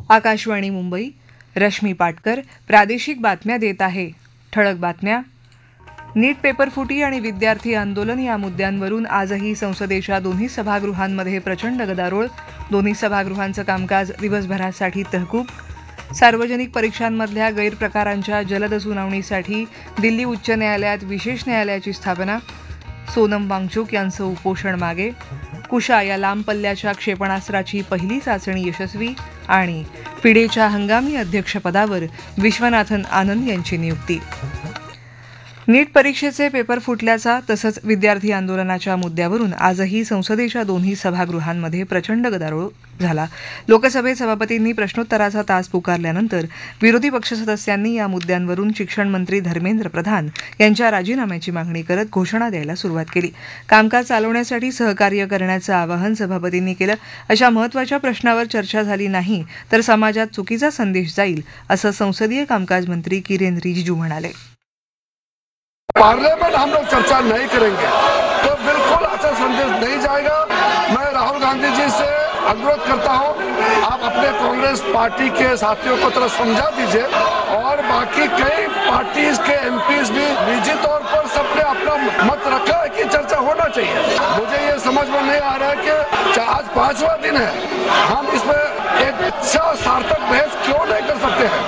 आकाशवाणी मुंबई. रश्मी पाटकर प्रादेशिक बातम्या देत आहे. ठळक बातम्या. नीट पेपरफुटी आणि विद्यार्थी आंदोलन या मुद्द्यांवरून आजही संसदेच्या दोन्ही सभागृहांमध्ये प्रचंड गदारोळ. दोन्ही सभागृहांचं कामकाज दिवसभरासाठी तहकूब. सार्वजनिक परीक्षांमधल्या गैरप्रकारांच्या जलद सुनावणीसाठी दिल्ली उच्च न्यायालयात विशेष न्यायालयाची स्थापना. सोनम वांगचुक यांचं उपोषण मागे. कुशा या लांब पल्ल्याच्या क्षेपणास्त्राची पहिली चाचणी यशस्वी. आणि फिडेच्या हंगामी अध्यक्षपदावर विश्वनाथन आनंद यांची नियुक्ती. नीट परीक्षेचे पेपर फुटल्याचा तसंच विद्यार्थी आंदोलनाच्या मुद्द्यावरून आजही संसदेच्या दोन्ही सभागृहांमध्ये प्रचंड गदारोळ झाला. लोकसभेत सभापतींनी प्रश्नोत्तराचा तास पुकारल्यानंतर विरोधी पक्ष सदस्यांनी या मुद्द्यांवरून शिक्षण मंत्री धर्मेंद्र प्रधान यांच्या राजीनाम्याची मागणी करत घोषणा द्यायला सुरुवात केली. कामकाज चालवण्यासाठी सहकार्य करण्याचं आवाहन सभापतींनी केलं. अशा महत्त्वाच्या प्रश्नावर चर्चा झाली नाही तर समाजात चुकीचा संदेश जाईल असं संसदीय कामकाज मंत्री किरेन रिजिजू म्हणाले. पार्लियामेंट हम लोग चर्चा नहीं करेंगे तो बिल्कुल अच्छा संदेश नहीं जाएगा. मैं राहुल गांधी जी से अनुरोध करता हूं, आप अपने कांग्रेस पार्टी के साथियों को थोड़ा समझा दीजिए और बाकी कई पार्टीज के एमपीज भी निजी तौर पर सबने अपना मत रखा है कि चर्चा होना चाहिए. मुझे ये समझ में नहीं आ रहा है कि आज 5वां दिन है, हम इसमें एक अच्छा सार्थक बहस क्यों नहीं कर सकते हैं.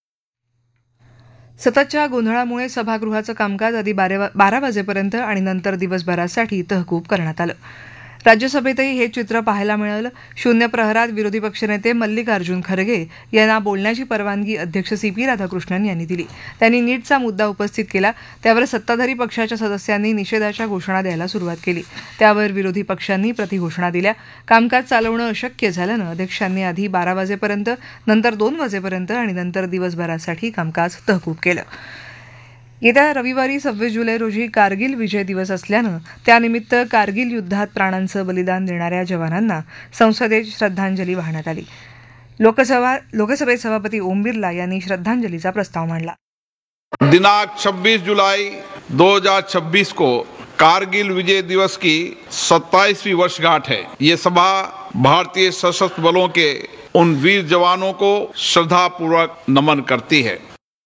सततच्या गोंधळामुळे सभागृहाचं कामकाज आधी 12 वाजेपर्यंत आणि नंतर दिवसभरासाठी तहकूब करण्यात आलं. राज्यसभेतही हे चित्र पाहायला मिळालं. शून्य प्रहरात विरोधी पक्षनेते मल्लिकार्जुन खरगे यांना बोलण्याची परवानगी अध्यक्ष CP राधाकृष्णन यांनी दिली. त्यांनी नीटचा मुद्दा उपस्थित केला. त्यावर सत्ताधारी पक्षाच्या सदस्यांनी निषेधाच्या घोषणा द्यायला सुरुवात केली. त्यावर विरोधी पक्षांनी प्रतिघोषणा दिल्या. कामकाज चालवणं अशक्य झाल्यानं अध्यक्षांनी आधी 12 वाजेपर्यंत, नंतर 2 वाजेपर्यंत आणि नंतर दिवसभरासाठी कामकाज तहकूब केलं. येत्या रविवारी 26 जुलै रोजी कारगिल विजय दिवस असल्यानं त्यानिमित्त कारगिल युद्धात प्राणांचं बलिदान देणाऱ्या जवानांना संसदेत श्रद्धांजली वाहण्यात आली. लोकसभेत सभापती ओम बिर्ला यांनी श्रद्धांजलीचा प्रस्ताव मांडला. दिनांक 26 जुलाई 2026 को कारगिल विजय दिवस की 27वीं वर्षगांठ है. ये सभा भारतीय सशस्त्र बलों के उन वीर जवानों को श्रद्धापूर्वक नमन करती है.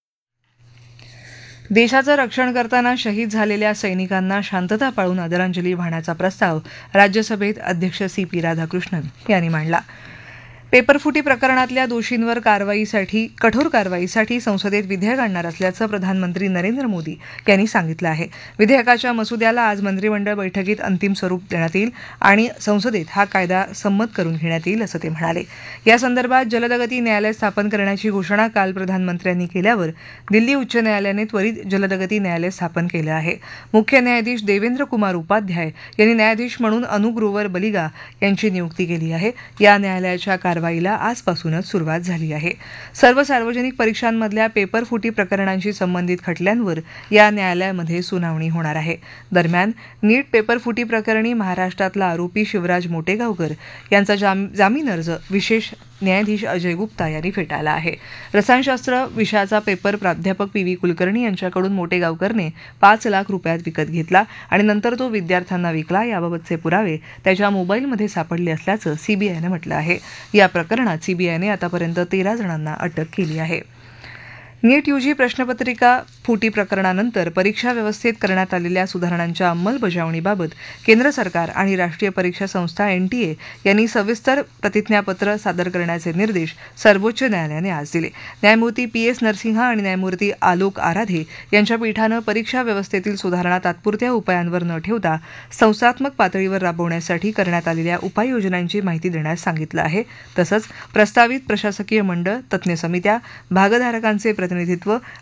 देशाचं रक्षण करताना शहीद झालेल्या सैनिकांना शांतता पाळून आदरांजली वाहण्याचा प्रस्ताव राज्यसभेत अध्यक्ष CP राधाकृष्णन यांनी मांडला. पेपरफुटी प्रकरणातल्या दोषींवर कठोर कारवाईसाठी संसदेत विधेयक आणणार असल्याचं प्रधानमंत्री नरेंद्र मोदी यांनी सांगितलं आहे. विधेयकाच्या मसुद्याला आज मंत्रिमंडळ बैठकीत अंतिम स्वरूप देण्यात येईल आणि संसदेत हा कायदा संमत करून घेण्यात येईल असं ते म्हणाले. या संदर्भात जलदगती न्यायालय स्थापन करण्याची घोषणा काल प्रधानमंत्र्यांनी केल्यावर दिल्ली उच्च न्यायालयाने त्वरित जलदगती न्यायालय स्थापन केलं आहे. मुख्य न्यायाधीश देवेंद्र कुमार उपाध्याय यांनी न्यायाधीश म्हणून अनुग्रोवर बलिगा यांची नियुक्ती केली आहे. या न्यायालयाच्या कारवाईला आजपासूनच सुरुवात झाली आहे. सर्व सार्वजनिक परीक्षांमधल्या पेपरफुटी प्रकरणांशी संबंधित खटल्यांवर या न्यायालयामध्ये सुनावणी होणार आहे. दरम्यान नीट पेपरफुटी प्रकरणी महाराष्ट्रातला आरोपी शिवराज मोटेगावकर यांचा जामीन अर्ज विशेष न्यायाधीश अजय गुप्ता यांनी फेटाळला आहे. रसायनशास्त्र विषयाचा पेपर प्राध्यापक PV कुलकर्णी यांच्याकडून मोटेगावकरने 5 लाख रुपयात विकत घेतला आणि नंतर तो विद्यार्थ्यांना विकला. याबाबतचे पुरावे त्याच्या मोबाईलमध्ये सापडले असल्याचं CBIने म्हटलं आहे. या प्रकरणात CBIने आतापर्यंत 13 जणांना अटक केली आहे. नीट UG प्रश्नपत्रिका फुटी प्रकरणानंतर परीक्षा व्यवस्थेत करण्यात आलेल्या सुधारणांच्या अंमलबजावणीबाबत केंद्र सरकार आणि राष्ट्रीय परीक्षा संस्था NTA यांनी सविस्तर प्रतिज्ञापत्र सादर करण्याचे निर्देश सर्वोच्च न्यायालयाने आज दिले. न्यायमूर्ती PS नरसिंहा आणि न्यायमूर्ती आलोक आराधे यांच्या पीठानं परीक्षा व्यवस्थेतील सुधारणा तात्पुरत्या उपायांवर न ठेवता संस्थात्मक पातळीवर राबवण्यासाठी करण्यात आलेल्या उपाययोजनांची माहिती देण्यास सांगितलं आहे. तसंच प्रस्तावित प्रशासकीय मंडळ, तज्ज्ञ समित्या, भागधारकांचे प्रतिनिधित्व